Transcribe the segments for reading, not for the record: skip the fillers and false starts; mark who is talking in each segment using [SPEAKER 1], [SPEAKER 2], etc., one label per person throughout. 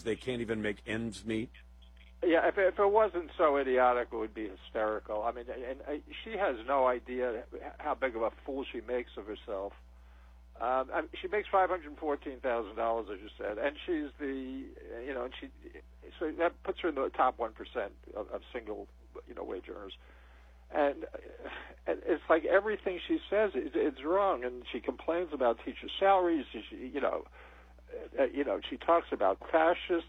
[SPEAKER 1] they can't even make ends meet?
[SPEAKER 2] Yeah, if it wasn't so idiotic, it would be hysterical. I mean, and she has no idea how big of a fool she makes of herself. She makes $514,000, as you said, and she's so that puts her in the top 1% of single, wage earners. And it's like everything she says, it's wrong, and she complains about teacher salaries. She talks about fascists.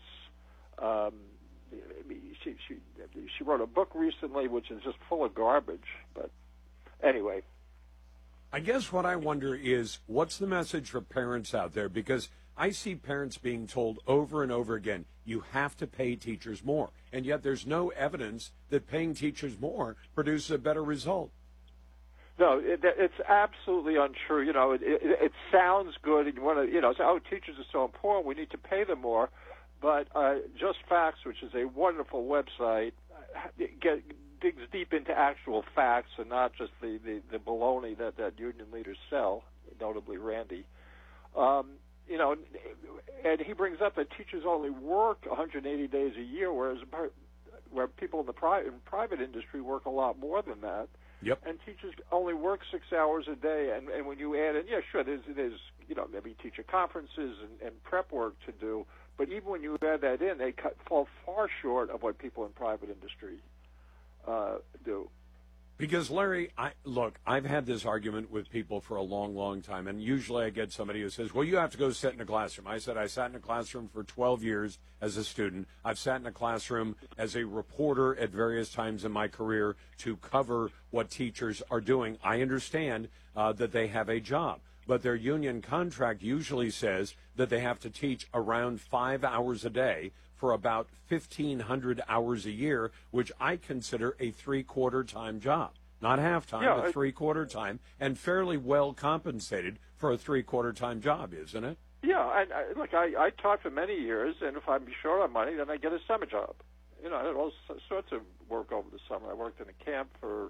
[SPEAKER 2] She wrote a book recently, which is just full of garbage. But anyway.
[SPEAKER 1] I guess what I wonder is, what's the message for parents out there? Because I see parents being told over and over again, you have to pay teachers more. And yet there's no evidence that paying teachers more produces a better result.
[SPEAKER 2] No, it's absolutely untrue. It sounds good, and you want to, say, oh, teachers are so important, we need to pay them more. But Just Facts, which is a wonderful website, digs deep into actual facts and not just the baloney that union leaders sell, notably Randy. And he brings up that teachers only work 180 days a year, where people in the private industry work a lot more than that.
[SPEAKER 1] Yep.
[SPEAKER 2] And teachers only work 6 hours a day, and when you add in, there's maybe teacher conferences and prep work to do, but even when you add that in, they fall far short of what people in private industry do.
[SPEAKER 1] Because, Larry, I've had this argument with people for a long, long time, and usually I get somebody who says, well, you have to go sit in a classroom. I said I sat in a classroom for 12 years as a student. I've sat in a classroom as a reporter at various times in my career to cover what teachers are doing. I understand that they have a job, but their union contract usually says that they have to teach around 5 hours a day for about 1,500 hours a year, which I consider a three-quarter time job. Not half-time, but three-quarter time, and fairly well compensated for a three-quarter time job, isn't it?
[SPEAKER 2] Yeah, and I taught for many years, and if I'm short on money, then I get a summer job. I had all sorts of work over the summer. I worked in a camp for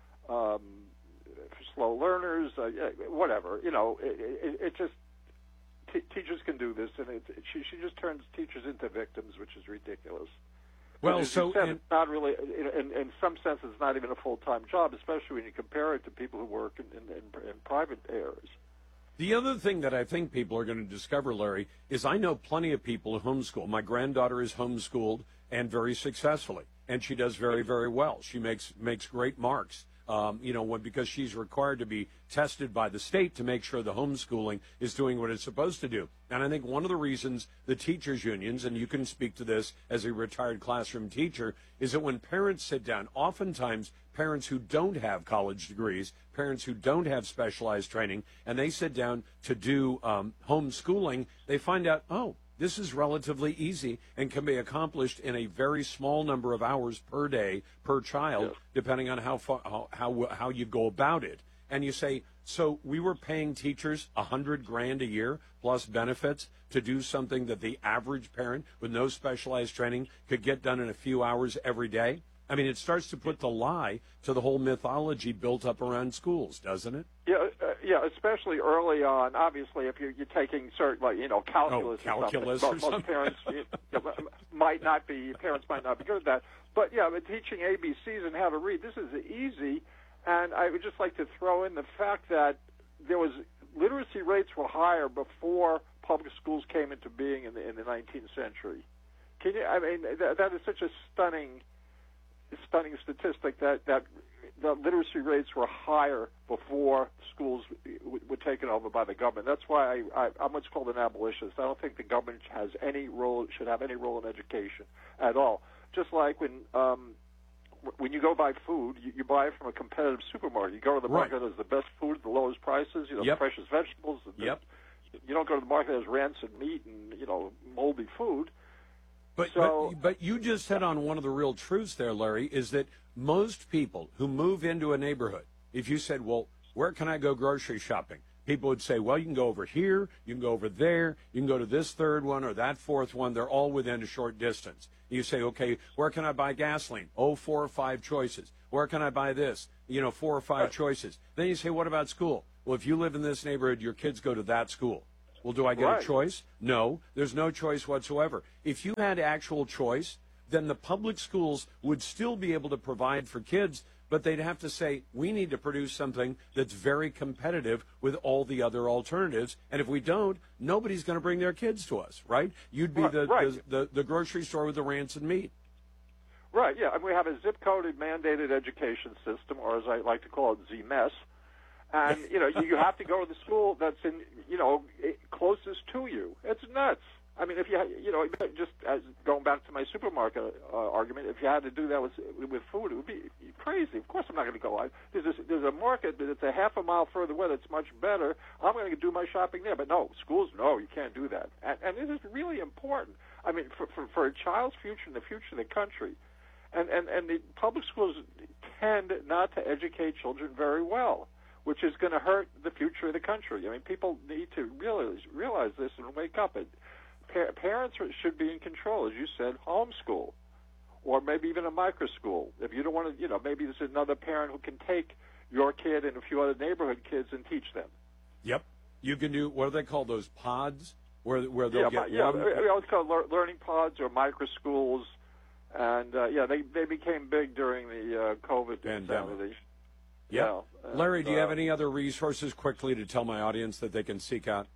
[SPEAKER 2] slow learners, whatever. It just teachers can do this, and she just turns teachers into victims, which is ridiculous.
[SPEAKER 1] Well,
[SPEAKER 2] it's not really, in some sense, it's not even a full-time job, especially when you compare it to people who work in private areas.
[SPEAKER 1] The other thing that I think people are going to discover, Larry, is I know plenty of people who homeschool. My granddaughter is homeschooled, and very successfully, and she does very, very well. She makes great marks. Because she's required to be tested by the state to make sure the homeschooling is doing what it's supposed to do. And I think one of the reasons the teachers' unions, and you can speak to this as a retired classroom teacher, is that when parents sit down, oftentimes parents who don't have college degrees, parents who don't have specialized training, and they sit down to do homeschooling, they find out, this is relatively easy and can be accomplished in a very small number of hours per day per child, depending on how you go about it. And you say, so we were paying teachers $100,000 a year plus benefits to do something that the average parent with no specialized training could get done in a few hours every day. I mean, it starts to put the lie to the whole mythology built up around schools, doesn't it?
[SPEAKER 2] Yeah, especially early on. Obviously, if you're taking certain, calculus
[SPEAKER 1] or something.
[SPEAKER 2] Most parents might not be good at that. But teaching ABCs and how to read, this is easy. And I would just like to throw in the fact that literacy rates were higher before public schools came into being in the 19th century. That is such a stunning statistic that the literacy rates were higher before schools were taken over by the government. That's why I'm what's called an abolitionist. I don't think the government should have any role in education at all. Just like when you go buy food, you buy it from a competitive supermarket. You go to the market that has the best food, the lowest prices, the freshest vegetables. You don't go to the market that has rancid meat and moldy food.
[SPEAKER 1] But you just hit on one of the real truths there, Larry, is that most people who move into a neighborhood, if you said, well, where can I go grocery shopping? People would say, well, you can go over here, you can go over there, you can go to this third one or that fourth one. They're all within a short distance. You say, okay, where can I buy gasoline? 4 or 5 choices. Where can I buy this? 4 or 5 choices. Then you say, what about school? Well, if you live in this neighborhood, your kids go to that school. Well, do I get
[SPEAKER 2] Right.
[SPEAKER 1] a choice? No, there's no choice whatsoever. If you had actual choice, then the public schools would still be able to provide for kids, but they'd have to say, we need to produce something that's very competitive with all the other alternatives. And if we don't, nobody's going to bring their kids to us, right? You'd be the grocery store with the rancid meat.
[SPEAKER 2] Right, yeah. And we have a zip-coded mandated education system, or as I like to call it, ZMS. And, you have to go to the school that's in, closest to you. It's nuts. I mean, if just as going back to my supermarket argument, if you had to do that with food, it would be crazy. Of course I'm not going to go. There's a market that's a half a mile further away that's much better. I'm going to do my shopping there. But no, schools, no, you can't do that. And this is really important. I mean, for a child's future and the future of the country. And the public schools tend not to educate children very well, which is going to hurt the future of the country. I mean, people need to realize this and wake up. Parents should be in control, as you said, homeschool, or maybe even a micro school. If you don't want to, maybe there's another parent who can take your kid and a few other neighborhood kids and teach them.
[SPEAKER 1] Yep. You can do, what do they call those, pods? Where they'll get
[SPEAKER 2] we always call learning pods or micro schools. And, they became big during the COVID
[SPEAKER 1] pandemic. Yeah. Larry, do you have any other resources quickly to tell my audience that they can seek out?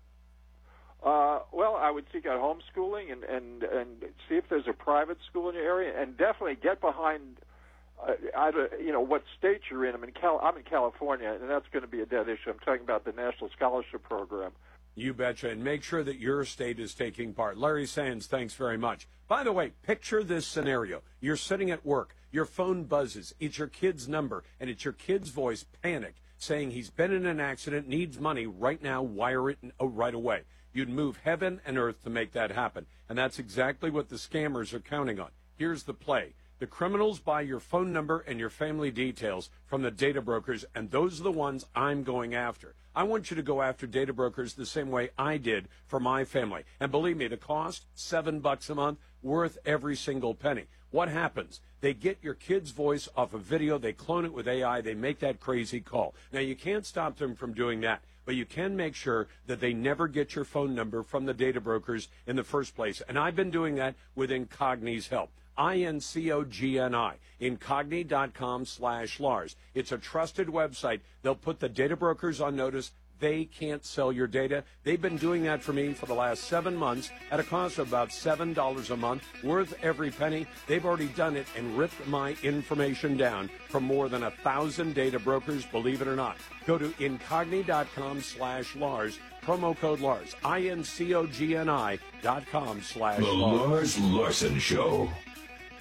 [SPEAKER 2] Well, I would seek out homeschooling and see if there's a private school in your area, and definitely get behind either what state you're in. I'm in California, and that's going to be a dead issue. I'm talking about the National Scholarship Program.
[SPEAKER 1] You betcha, and make sure that your state is taking part. Larry Sands, thanks very much. By the way, picture this scenario. You're sitting at work, your phone buzzes, it's your kid's number, and it's your kid's voice, panic, saying he's been in an accident, needs money right now, wire it right away. You'd move heaven and earth to make that happen, and that's exactly what the scammers are counting on. Here's the play. The criminals buy your phone number and your family details from the data brokers, and those are the ones I'm going after. I want you to go after data brokers the same way I did for my family. And believe me, the cost, $7 a month, worth every single penny. What happens? They get your kid's voice off a video, they clone it with AI, they make that crazy call. Now, you can't stop them from doing that, but you can make sure that they never get your phone number from the data brokers in the first place. And I've been doing that with Incogni's help. INCOGNI, Incogni.com/Lars. It's a trusted website. They'll put the data brokers on notice. They can't sell your data. They've been doing that for me for the last 7 months at a cost of about $7 a month, worth every penny. They've already done it and ripped my information down from more than 1,000 data brokers, believe it or not. Go to Incogni.com/Lars, promo code Lars, INCOGNI.com/Lars.
[SPEAKER 3] The Lars Larson Show.